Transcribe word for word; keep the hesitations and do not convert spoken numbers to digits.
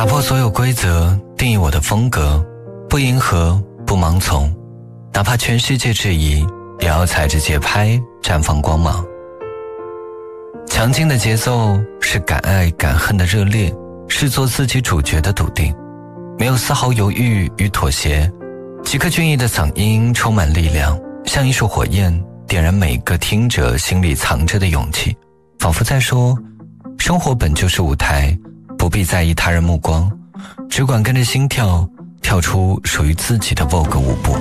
打破所有规则，定义我的风格，不迎合，不盲从，哪怕全世界质疑，也要踩着节拍绽放光芒。强劲的节奏是敢爱敢恨的热烈，是做自己主角的笃定，没有丝毫犹豫与妥协。极客俊逸的嗓音充满力量，像一束火焰，点燃每个听者心里藏着的勇气，仿佛在说，生活本就是舞台，不必在意他人目光，只管跟着心跳，跳出属于自己的 Vogue 舞步。